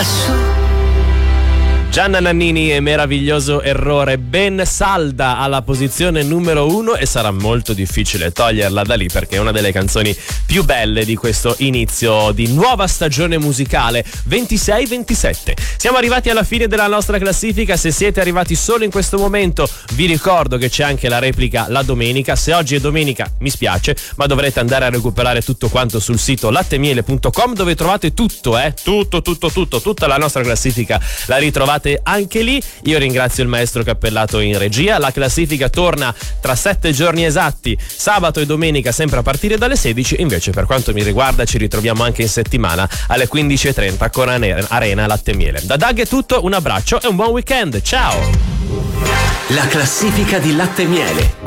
Gianna Nannini e Meraviglioso Errore, ben salda alla posizione numero 1 e sarà molto difficile toglierla da lì perché è una delle canzoni più belle di questo inizio di nuova stagione musicale 26-27. Siamo arrivati alla fine della nostra classifica. Se siete arrivati solo in questo momento vi ricordo che c'è anche la replica la domenica. Se oggi è domenica mi spiace, ma dovrete andare a recuperare tutto quanto sul sito lattemiele.com, dove trovate tutto, tutta la nostra classifica la ritrovate anche lì. Io ringrazio il maestro Cappellato in regia. La classifica torna tra 7 giorni esatti, sabato e domenica, sempre a partire dalle 16. Invece per quanto mi riguarda ci ritroviamo anche in settimana alle 15:30 con Arena Latte Miele. Da Doug è tutto, un abbraccio e un buon weekend, ciao. La classifica di Latte Miele.